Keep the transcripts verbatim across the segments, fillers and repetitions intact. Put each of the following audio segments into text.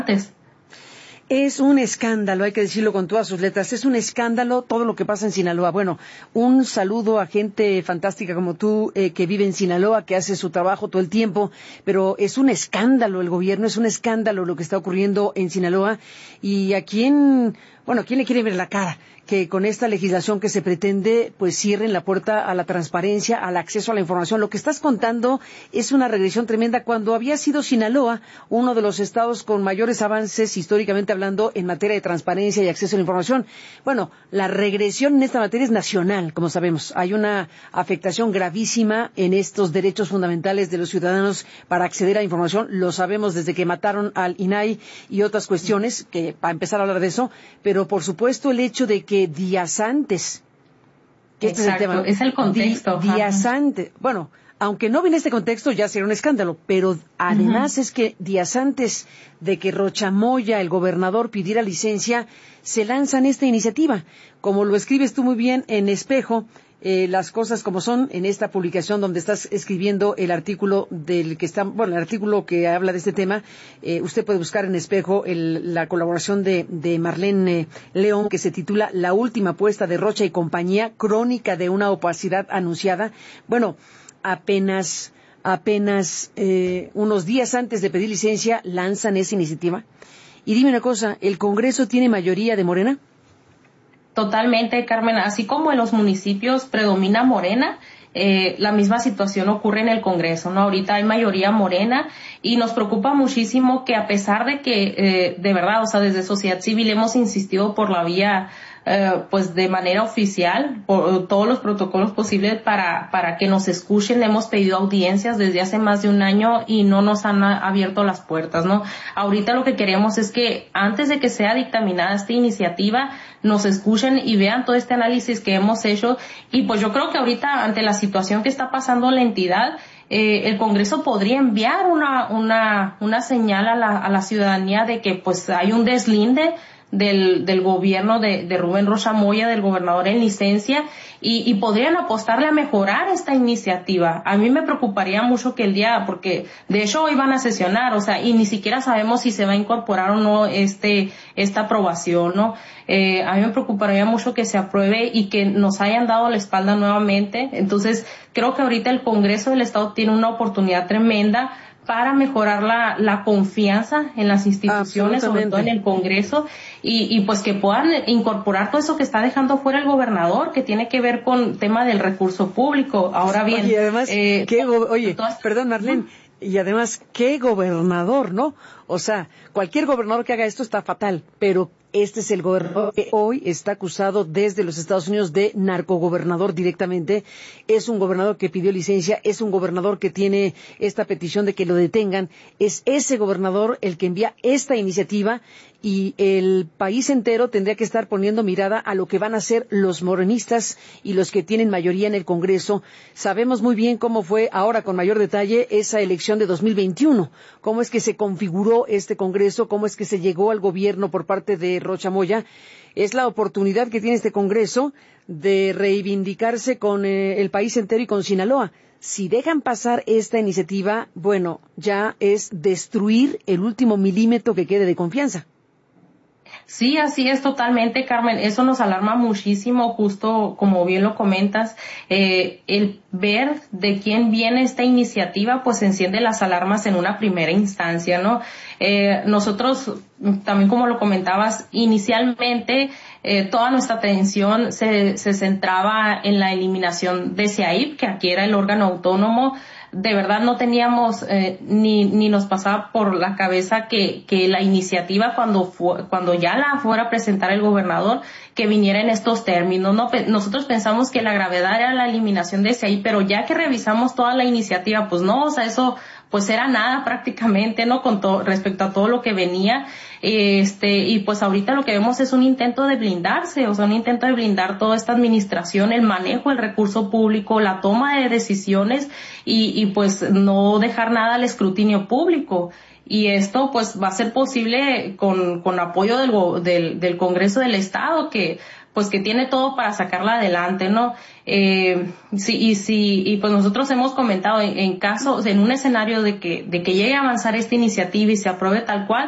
Es un escándalo, hay que decirlo con todas sus letras, es un escándalo todo lo que pasa en Sinaloa. Bueno, un saludo a gente fantástica como tú, eh, que vive en Sinaloa, que hace su trabajo todo el tiempo, pero es un escándalo el gobierno, es un escándalo lo que está ocurriendo en Sinaloa. Y a quién, bueno, ¿a quién le quiere ver la cara? Que con esta legislación que se pretende, pues cierren la puerta a la transparencia, al acceso a la información. Lo que estás contando es una regresión tremenda cuando había sido Sinaloa uno de los estados con mayores avances históricamente hablando en materia de transparencia y acceso a la información. Bueno, la regresión en esta materia es nacional, como sabemos. Hay una afectación gravísima en estos derechos fundamentales de los ciudadanos para acceder a información. Lo sabemos desde que mataron al I N A I y otras cuestiones, que para empezar a hablar de eso, pero por supuesto el hecho de que días antes, que este Exacto, es el tema, es el contexto. Di, días Ajá. antes, bueno, aunque no viene este contexto ya sería un escándalo, pero además uh-huh. es que días antes de que Rochamoya, el gobernador, pidiera licencia, se lanzan esta iniciativa. Como lo escribes tú muy bien en Espejo, eh, las cosas como son en esta publicación donde estás escribiendo el artículo del que está, bueno, el artículo que habla de este tema, eh, usted puede buscar en Espejo el, la colaboración de, de Marlene León, que se titula La última apuesta de Rocha y compañía, crónica de una opacidad anunciada. Bueno, apenas, apenas eh, unos días antes de pedir licencia lanzan esa iniciativa. Y dime una cosa, ¿el Congreso tiene mayoría de Morena? Totalmente, Carmen. Así como en los municipios predomina Morena, eh, la misma situación ocurre en el Congreso, ¿no? Ahorita hay mayoría Morena y nos preocupa muchísimo que a pesar de que, eh, de verdad, o sea, desde sociedad civil hemos insistido por la vía Uh, pues de manera oficial, por todos los protocolos posibles para para que nos escuchen. Le hemos pedido audiencias desde hace más de un año y no nos han abierto las puertas, ¿no? Ahorita lo que queremos es que antes de que sea dictaminada esta iniciativa, nos escuchen y vean todo este análisis que hemos hecho. Y pues yo creo que ahorita, ante la situación que está pasando la entidad, Eh, el Congreso podría enviar una una una señal a la a la ciudadanía de que pues hay un deslinde del del gobierno de, de Rubén Rocha Moya, del gobernador en licencia, y, y podrían apostarle a mejorar esta iniciativa. A mí me preocuparía mucho que el día, porque de hecho hoy van a sesionar, o sea, y ni siquiera sabemos si se va a incorporar o no este esta aprobación, ¿no? Eh, a mí me preocuparía mucho que se apruebe y que nos hayan dado la espalda nuevamente. Entonces, creo que ahorita el Congreso del Estado tiene una oportunidad tremenda para mejorar la, la confianza en las instituciones, sobre todo en el Congreso, y, y pues que puedan incorporar todo eso que está dejando fuera el gobernador, que tiene que ver con tema del recurso público. Ahora bien, oye, además, eh, ¿qué go- oye, todas, perdón, Marlene, y además, ¿qué gobernador, no? O sea, cualquier gobernador que haga esto está fatal, pero este es el gobernador que hoy está acusado desde los Estados Unidos de narcogobernador directamente. Es un gobernador que pidió licencia, es un gobernador que tiene esta petición de que lo detengan. Es ese gobernador el que envía esta iniciativa y el país entero tendría que estar poniendo mirada a lo que van a hacer los morenistas y los que tienen mayoría en el Congreso. Sabemos muy bien cómo fue, ahora con mayor detalle, esa elección de dos mil veintiuno, cómo es que se configuró este Congreso, cómo es que se llegó al gobierno por parte de Rocha Moya. Es la oportunidad que tiene este Congreso de reivindicarse con eh, el país entero y con Sinaloa. Si dejan pasar esta iniciativa, bueno, ya es destruir el último milímetro que quede de confianza. Sí, así es totalmente, Carmen. Eso nos alarma muchísimo, justo como bien lo comentas. Eh, el ver de quién viene esta iniciativa, pues enciende las alarmas en una primera instancia, ¿no? Eh, nosotros, también como lo comentabas, inicialmente eh, toda nuestra atención se, se centraba en la eliminación de C A I P, que aquí era el órgano autónomo. De verdad no teníamos eh, ni ni nos pasaba por la cabeza que que la iniciativa cuando fu- cuando ya la fuera a presentar el gobernador, que viniera en estos términos, no Pe- nosotros pensamos que la gravedad era la eliminación de ese ahí, pero ya que revisamos toda la iniciativa, pues no, o sea, eso pues era nada prácticamente, ¿no? Con todo, respecto a todo lo que venía, este, y pues ahorita lo que vemos es un intento de blindarse, o sea, un intento de blindar toda esta administración, el manejo del recurso público, la toma de decisiones, y, y pues no dejar nada al escrutinio público. Y esto pues va a ser posible con, con apoyo del, del, del Congreso del Estado, que pues que tiene todo para sacarla adelante, ¿no? Eh, sí, y sí, y pues nosotros hemos comentado en, en caso, en un escenario de que, de que llegue a avanzar esta iniciativa y se apruebe tal cual,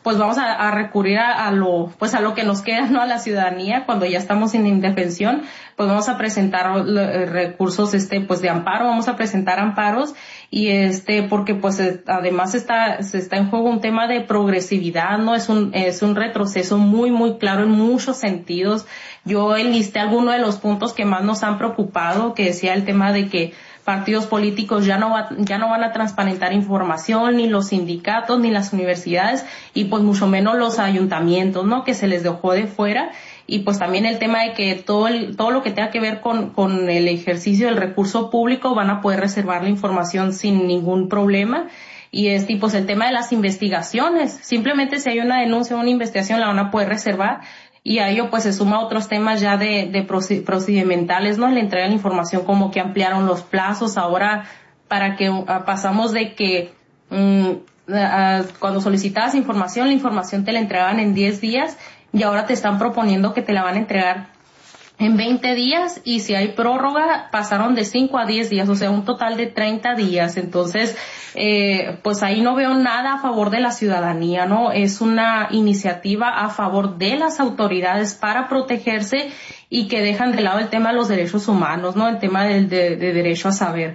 pues vamos a, a recurrir a, a lo, pues a lo que nos queda, ¿no? A la ciudadanía, cuando ya estamos en indefensión, pues vamos a presentar eh, recursos, este, pues de amparo, vamos a presentar amparos, y este, porque pues además está, se está en juego un tema de progresividad, ¿no? Es un, es un retroceso muy, muy claro en muchos sentidos. Yo enlisté algunos de los puntos que más nos han preocupado, que decía el tema de que partidos políticos ya no va, ya no van a transparentar información, ni los sindicatos, ni las universidades, y pues mucho menos los ayuntamientos, ¿no? Que se les dejó de fuera. Y pues también el tema de que todo el, todo lo que tenga que ver con, con el ejercicio del recurso público van a poder reservar la información sin ningún problema. Y este, pues el tema de las investigaciones, simplemente si hay una denuncia o una investigación la van a poder reservar, y a ello pues se suma otros temas ya de, de procedimentales, ¿no? Le entregan la información, como que ampliaron los plazos ahora para que uh, pasamos de que um, uh, cuando solicitabas información, la información te la entregaban en diez días, y ahora te están proponiendo que te la van a entregar en veinte días, y si hay prórroga pasaron de cinco a diez días, o sea, un total de treinta días. Entonces, eh, pues ahí no veo nada a favor de la ciudadanía, ¿no? Es una iniciativa a favor de las autoridades para protegerse, y que dejan de lado el tema de los derechos humanos, ¿no? El tema del de, de derecho a saber.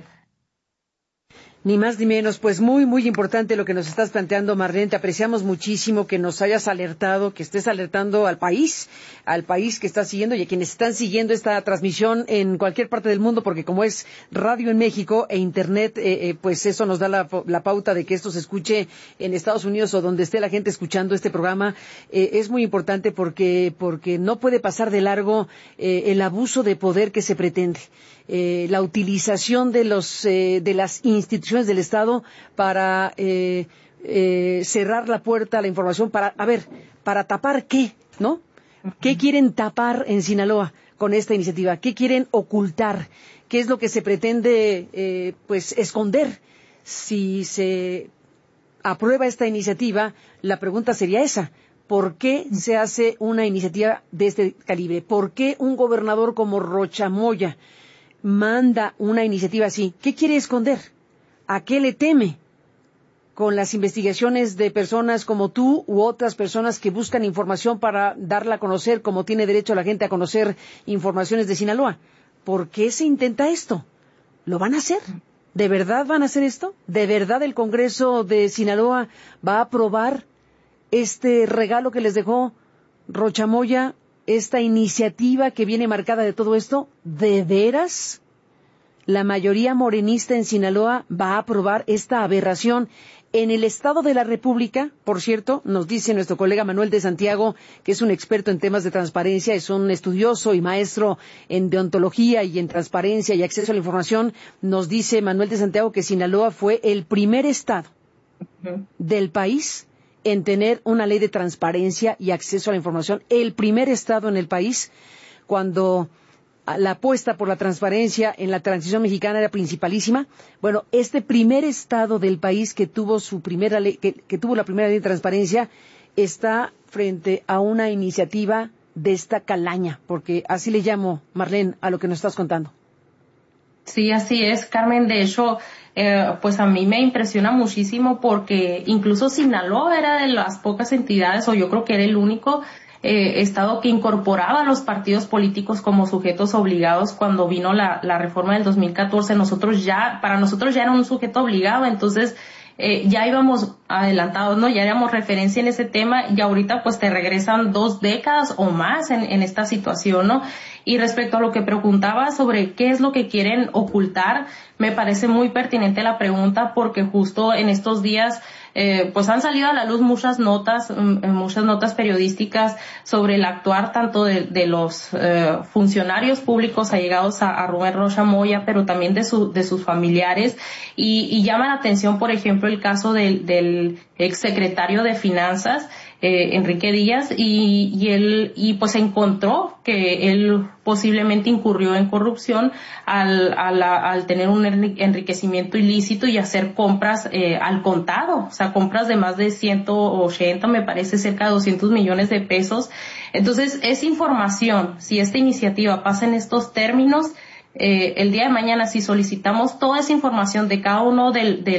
Ni más ni menos, pues muy, muy importante lo que nos estás planteando, Marlene. Te apreciamos muchísimo que nos hayas alertado, que estés alertando al país, al país que está siguiendo y a quienes están siguiendo esta transmisión en cualquier parte del mundo, porque como es radio en México e Internet, eh, eh, pues eso nos da la, la pauta de que esto se escuche en Estados Unidos o donde esté la gente escuchando este programa. Eh, es muy importante porque, porque no puede pasar de largo eh, el abuso de poder que se pretende. Eh, la utilización de los eh, de las instituciones del Estado para eh, eh, cerrar la puerta a la información, para, a ver, para tapar qué, ¿no? ¿Qué quieren tapar en Sinaloa con esta iniciativa? ¿Qué quieren ocultar? ¿Qué es lo que se pretende, eh, pues, esconder? Si se aprueba esta iniciativa, la pregunta sería esa. ¿Por qué se hace una iniciativa de este calibre? ¿Por qué un gobernador como Rocha Moya manda una iniciativa así? ¿Qué quiere esconder? ¿A qué le teme? Con las investigaciones de personas como tú u otras personas que buscan información para darla a conocer, como tiene derecho la gente a conocer informaciones de Sinaloa. ¿Por qué se intenta esto? ¿Lo van a hacer? ¿De verdad van a hacer esto? ¿De verdad el Congreso de Sinaloa va a aprobar este regalo que les dejó Rocha Moya, esta iniciativa que viene marcada de todo esto? ¿De veras la mayoría morenista en Sinaloa va a aprobar esta aberración? En el Estado de la República, por cierto, nos dice nuestro colega Manuel de Santiago, que es un experto en temas de transparencia, es un estudioso y maestro en deontología y en transparencia y acceso a la información, nos dice Manuel de Santiago que Sinaloa fue el primer estado del país en tener una ley de transparencia y acceso a la información, el primer estado en el país, cuando la apuesta por la transparencia en la transición mexicana era principalísima. Bueno, este primer estado del país que tuvo su primera ley, que, que tuvo la primera ley de transparencia, está frente a una iniciativa de esta calaña, porque así le llamo, Marlene, a lo que nos estás contando. Sí, así es, Carmen. De hecho, eh, pues a mí me impresiona muchísimo, porque incluso Sinaloa era de las pocas entidades, o yo creo que era el único Eh, estado que incorporaba a los partidos políticos como sujetos obligados. Cuando vino la, la reforma del dos mil catorce, nosotros ya, para nosotros ya era un sujeto obligado, entonces eh, ya íbamos adelantados, ¿no? Ya éramos referencia en ese tema, y ahorita pues te regresan dos décadas o más en, en esta situación, ¿no? Y respecto a lo que preguntaba sobre qué es lo que quieren ocultar, me parece muy pertinente la pregunta, porque justo en estos días Eh, pues han salido a la luz muchas notas, muchas notas periodísticas sobre el actuar tanto de, de los eh, funcionarios públicos allegados a, a Rubén Rocha Moya, pero también de, su, de sus familiares, y, y llama la atención, por ejemplo, el caso del, del exsecretario de Finanzas, eh, Enrique Díaz, y, y él, y pues encontró que él posiblemente incurrió en corrupción al, al, al tener un enriquecimiento ilícito y hacer compras eh, al contado, o sea, compras de más de ciento ochenta, me parece, cerca de doscientos millones de pesos. Entonces, esa información, si esta iniciativa pasa en estos términos, eh, el día de mañana, si solicitamos toda esa información de cada uno del, del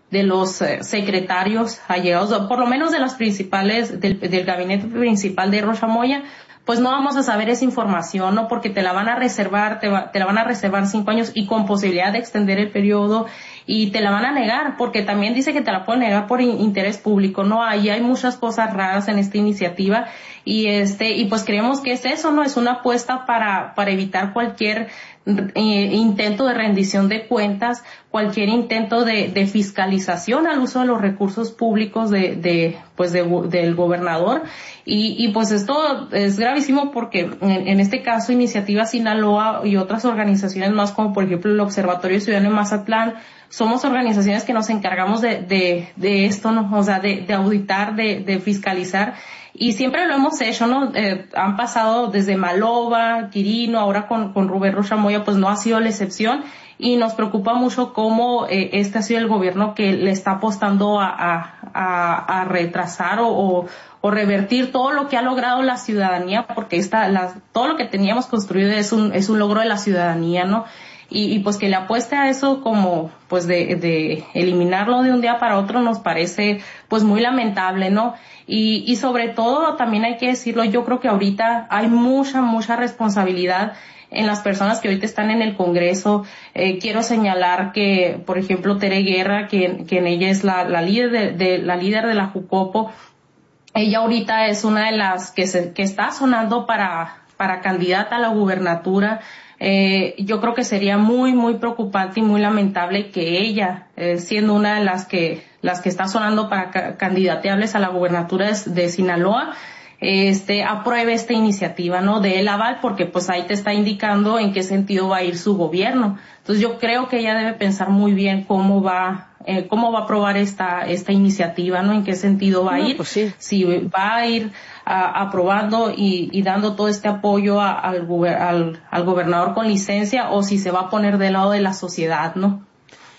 de los eh, secretarios allegados, por lo menos de las principales, del, del gabinete principal de Rocha Moya, pues no vamos a saber esa información, ¿no? Porque te la van a reservar, te, va, te la van a reservar cinco años y con posibilidad de extender el periodo, y te la van a negar, porque también dice que te la pueden negar por in, interés público, ¿no? Ahí hay muchas cosas raras en esta iniciativa, y este, y pues creemos que es eso, ¿no? Es una apuesta para, para evitar cualquier eh, intento de rendición de cuentas, cualquier intento de, de fiscalización al uso de los recursos públicos de, de pues de, del gobernador. Y, y pues esto es gravísimo porque en, en este caso Iniciativa Sinaloa y otras organizaciones más, como por ejemplo el Observatorio Ciudadano de Mazatlán, somos organizaciones que nos encargamos de, de, de esto, ¿no? O sea, de, de auditar, de, de fiscalizar, y siempre lo hemos hecho, ¿no? Eh, han pasado desde Maloba, Quirino, ahora con, con Rubén Rocha Moya, pues no ha sido la excepción, y nos preocupa mucho cómo eh, este ha sido el gobierno que le está apostando a, a, a, a retrasar o, o, o revertir todo lo que ha logrado la ciudadanía, porque esta, la, todo lo que teníamos construido es un, es un logro de la ciudadanía, ¿no? Y, y pues que le apueste a eso como pues de, de eliminarlo de un día para otro nos parece pues muy lamentable, ¿no? Y, y sobre todo también hay que decirlo, yo creo que ahorita hay mucha, mucha responsabilidad en las personas que ahorita están en el Congreso. Eh, quiero señalar que, por ejemplo, Tere Guerra, que, que en ella es la, la líder de, de, la líder de la Jucopo, ella ahorita es una de las que se, que está sonando para, para candidata a la gubernatura. Eh, yo creo que sería muy, muy preocupante y muy lamentable que ella, eh, siendo una de las que, las que está sonando para ca- candidateables a la gubernatura de, de Sinaloa, este, apruebe esta iniciativa, ¿no? De el aval, porque pues ahí te está indicando en qué sentido va a ir su gobierno. Entonces yo creo que ella debe pensar muy bien cómo va, eh, cómo va a aprobar esta, esta iniciativa, ¿no? En qué sentido va a ir. No, pues sí. Si va a ir a, aprobando y, y dando todo este apoyo a, al, al, al gobernador con licencia, o si se va a poner del lado de la sociedad, ¿no?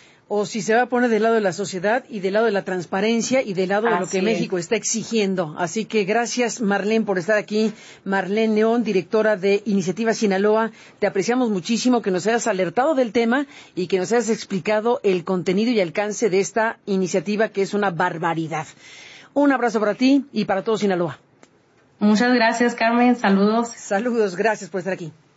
O si se va a poner del lado de la sociedad y del lado de la transparencia y del lado de Así lo que es. México está exigiendo. Así que gracias, Marlene, por estar aquí. Marlene León, directora de Iniciativa Sinaloa. Te apreciamos muchísimo que nos hayas alertado del tema y que nos hayas explicado el contenido y alcance de esta iniciativa, que es una barbaridad. Un abrazo para ti y para todo Sinaloa. Muchas gracias, Carmen. Saludos. Saludos, gracias por estar aquí.